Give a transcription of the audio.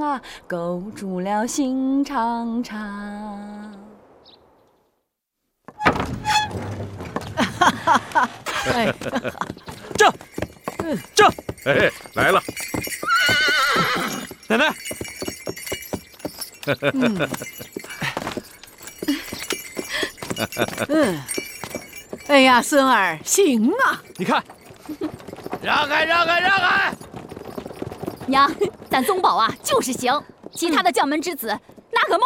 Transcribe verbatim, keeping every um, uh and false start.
啊，勾住了心肠肠。 哈哈哈！哎， 这，这， 哎，来了， 奶奶。 嗯，嗯，哎呀，孙儿，行啊！ 你看， 让开，让开，让开！ 娘，咱宗宝啊，就是行，其他的将门之子哪可梦